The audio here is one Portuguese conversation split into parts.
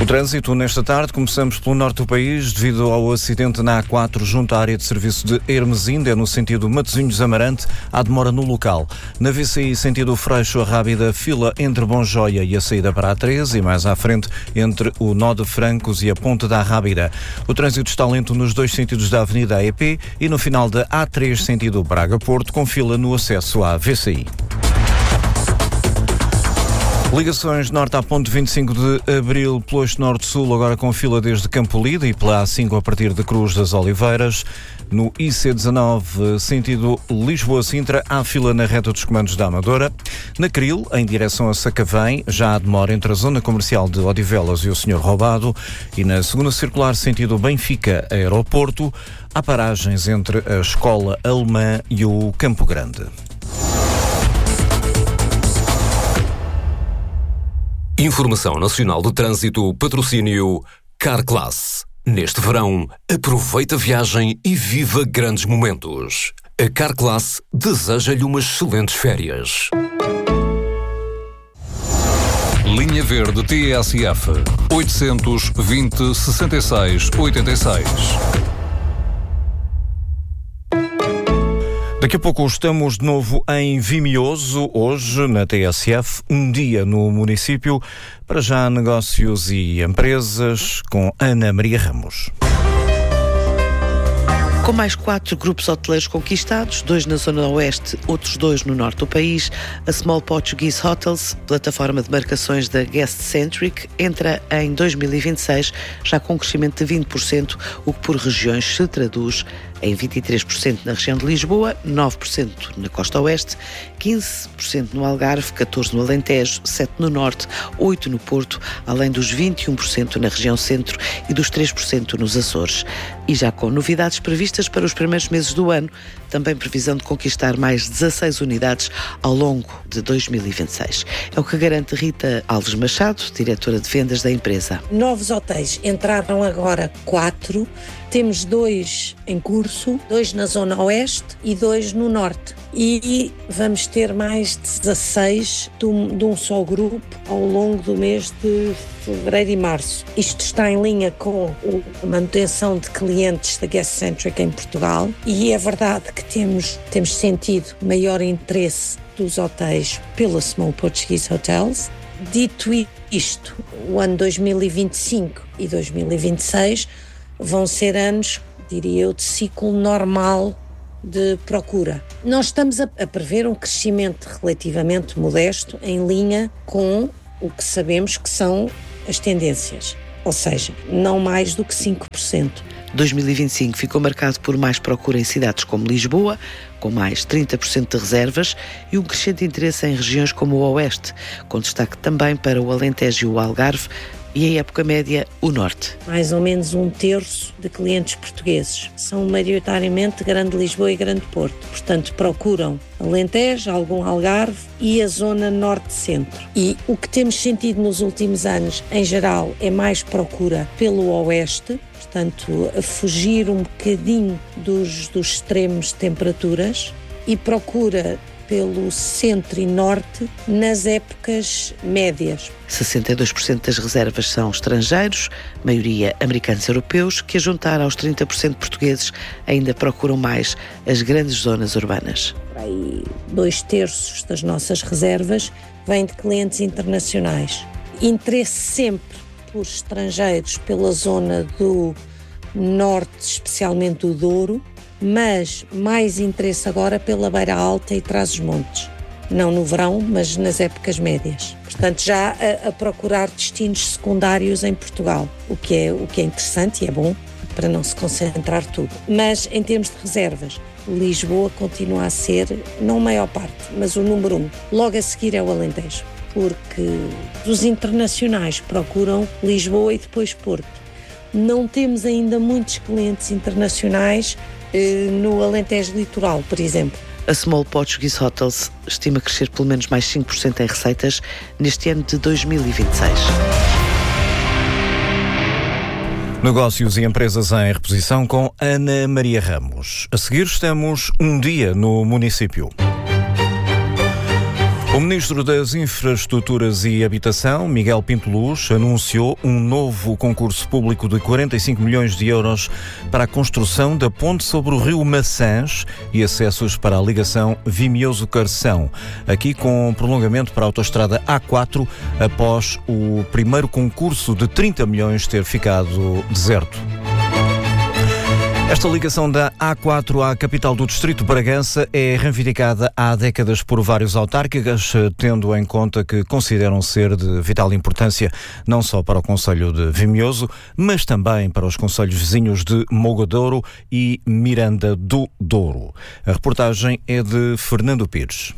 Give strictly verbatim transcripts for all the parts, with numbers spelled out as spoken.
trânsito, nesta tarde, começamos pelo norte do país, devido ao acidente na A quatro, junto à área de serviço de Hermesinda, no sentido Matosinhos-Amarante, há demora no local. Na V C I, sentido Freixo-Rábida, fila entre Bonjoia e a saída para a treze, e mais à frente, entre o nó de Francos e a Ponte da Rábida. O trânsito está lento nos dois sentidos da Avenida A E P e no final da A três, sentido Braga-Porto, com fila no acesso à V C I. Ligações norte à ponte vinte e cinco de Abril pelo eixo norte-sul, agora com fila desde Campolide e pela A cinco a partir de Cruz das Oliveiras. No I C dezanove, sentido Lisboa-Sintra, há fila na reta dos comandos da Amadora. Na Cril, em direção a Sacavém, já há demora entre a zona comercial de Odivelas e o senhor Roubado. E na segunda circular, sentido Benfica-Aeroporto, há paragens entre a Escola Alemã e o Campo Grande. Informação Nacional do Trânsito, patrocínio Carclass. Neste verão, aproveita a viagem e viva grandes momentos. A Carclass deseja-lhe umas excelentes férias. Linha Verde T S F oitocentos, vinte, sessenta e seis, oitenta e seis. Daqui a pouco estamos de novo em Vimioso, hoje na T S F, um dia no município, para já negócios e empresas, com Ana Maria Ramos. Com mais quatro grupos hoteleiros conquistados, dois na zona oeste, outros dois no norte do país, a Small Portuguese Hotels, plataforma de marcações da Guest Centric, entra em dois mil e vinte e seis já com um crescimento de vinte por cento, o que por regiões se traduz em vinte e três por cento na região de Lisboa, nove por cento na costa oeste, quinze por cento no Algarve, catorze por cento no Alentejo, sete por cento no norte, oito por cento no Porto, além dos vinte e um por cento na região centro e dos três por cento nos Açores. E já com novidades previstas para os primeiros meses do ano, também previsão de conquistar mais dezasseis unidades ao longo de dois mil e vinte e seis. É o que garante Rita Alves Machado, diretora de vendas da empresa. Novos hotéis, entraram agora quatro, temos dois em curso, dois na zona oeste e dois no norte. E vamos ter mais dezasseis de um, de um só grupo ao longo do mês de fevereiro e março. Isto está em linha com a manutenção de clientes da Guest Centric em Portugal, e é verdade que temos, temos sentido maior interesse dos hotéis pela Small Portuguese Hotels. Dito isto, o ano dois mil e vinte e cinco e dois mil e vinte e seis vão ser anos, diria eu, de ciclo normal de procura. Nós estamos a, a prever um crescimento relativamente modesto em linha com o que sabemos que são as tendências, ou seja, não mais do que cinco por cento. dois mil e vinte e cinco ficou marcado por mais procura em cidades como Lisboa, com mais trinta por cento de reservas, e um crescente interesse em regiões como o Oeste, com destaque também para o Alentejo e o Algarve, e em época média, o Norte. Mais ou menos um terço de clientes portugueses são maioritariamente Grande Lisboa e Grande Porto. Portanto, procuram Alentejo, algum Algarve e a zona Norte-Centro. E o que temos sentido nos últimos anos, em geral, é mais procura pelo Oeste, portanto, a fugir um bocadinho dos, dos extremos de temperaturas, e procura pelo centro e norte nas épocas médias. sessenta e dois por cento das reservas são estrangeiros, maioria americanos e europeus, que a juntar aos trinta por cento portugueses ainda procuram mais as grandes zonas urbanas. Aí, dois terços das nossas reservas vêm de clientes internacionais. Interesse sempre por estrangeiros pela zona do norte, especialmente do Douro, mas mais interesse agora pela Beira Alta e Trás-os-Montes. Não no verão, mas nas épocas médias. Portanto, já a, a procurar destinos secundários em Portugal, o que, é, o que é interessante e é bom para não se concentrar tudo. Mas em termos de reservas, Lisboa continua a ser, não a maior parte, mas o número um. Logo a seguir é o Alentejo, porque os internacionais procuram Lisboa e depois Porto. Não temos ainda muitos clientes internacionais no Alentejo Litoral, por exemplo. A Small Portuguese Hotels estima crescer pelo menos mais cinco por cento em receitas neste ano de dois mil e vinte e seis. Negócios e empresas em reposição com Ana Maria Ramos. A seguir estamos um dia no município. O Ministro das Infraestruturas e Habitação, Miguel Pinto Luz, anunciou um novo concurso público de quarenta e cinco milhões de euros para a construção da ponte sobre o rio Maçãs e acessos para a ligação Vimioso-Carção, aqui com prolongamento para a autoestrada A quatro, após o primeiro concurso de trinta milhões ter ficado deserto. Esta ligação da A quatro à capital do distrito de Bragança é reivindicada há décadas por vários autárquicas, tendo em conta que consideram ser de vital importância não só para o concelho de Vimioso, mas também para os concelhos vizinhos de Mogadouro e Miranda do Douro. A reportagem é de Fernando Pires.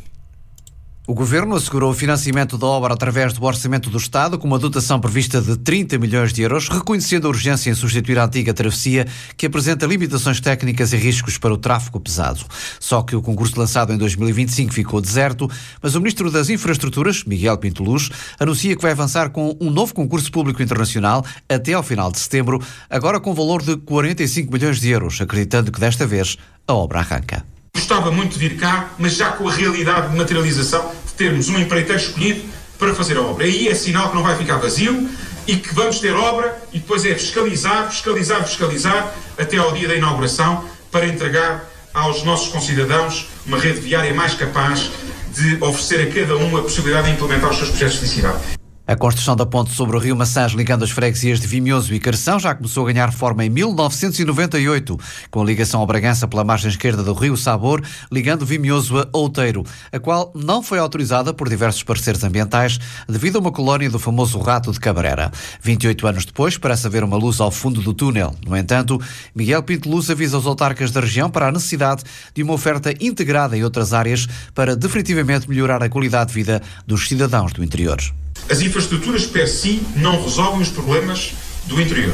O Governo assegurou o financiamento da obra através do Orçamento do Estado, com uma dotação prevista de trinta milhões de euros, reconhecendo a urgência em substituir a antiga travessia, que apresenta limitações técnicas e riscos para o tráfego pesado. Só que o concurso lançado em dois mil e vinte e cinco ficou deserto, mas o Ministro das Infraestruturas, Miguel Pinto Luz, anuncia que vai avançar com um novo concurso público internacional até ao final de setembro, agora com valor de quarenta e cinco milhões de euros, acreditando que desta vez a obra arranca. Gostava muito de vir cá, mas já com a realidade de materialização de termos um empreiteiro escolhido para fazer a obra. Aí é sinal que não vai ficar vazio e que vamos ter obra e depois é fiscalizar, fiscalizar, fiscalizar até ao dia da inauguração para entregar aos nossos concidadãos uma rede viária mais capaz de oferecer a cada um a possibilidade de implementar os seus projetos de cidade. A construção da ponte sobre o rio Maçãs, ligando as freguesias de Vimioso e Carção, já começou a ganhar forma em mil novecentos e noventa e oito, com a ligação a Bragança pela margem esquerda do rio Sabor, ligando Vimioso a Outeiro, a qual não foi autorizada por diversos parceiros ambientais devido a uma colónia do famoso rato de Cabrera. vinte e oito anos depois, parece haver uma luz ao fundo do túnel. No entanto, Miguel Pinto Luz avisa os autarcas da região para a necessidade de uma oferta integrada em outras áreas para definitivamente melhorar a qualidade de vida dos cidadãos do interior. As infraestruturas per si não resolvem os problemas do interior.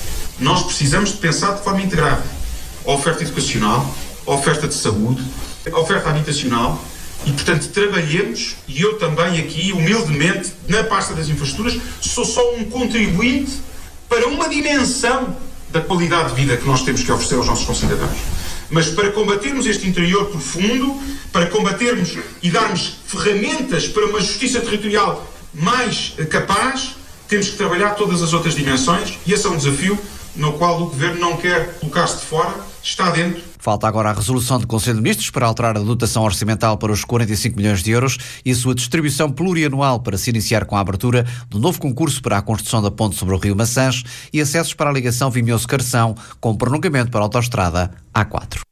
Nós precisamos de pensar de forma integrada. A oferta educacional, a oferta de saúde, a oferta habitacional e, portanto, trabalhemos, e eu também aqui, humildemente, na pasta das infraestruturas, sou só um contribuinte para uma dimensão da qualidade de vida que nós temos que oferecer aos nossos concidadãos. Mas para combatermos este interior profundo, para combatermos e darmos ferramentas para uma justiça territorial mais capaz, temos que trabalhar todas as outras dimensões e esse é um desafio no qual o Governo não quer colocar-se de fora, está dentro. Falta agora a resolução do Conselho de Ministros para alterar a dotação orçamental para os quarenta e cinco milhões de euros e a sua distribuição plurianual para se iniciar com a abertura do novo concurso para a construção da ponte sobre o rio Maçãs e acessos para a ligação Vimioso-Carção, com prolongamento para a autoestrada A quatro.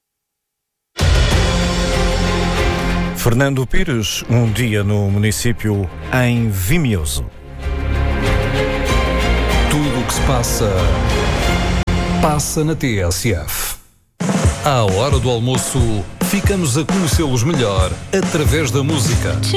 Fernando Pires, um dia no município em Vimioso. Tudo o que se passa, passa na T S F. À hora do almoço, ficamos a conhecê-los melhor através da música.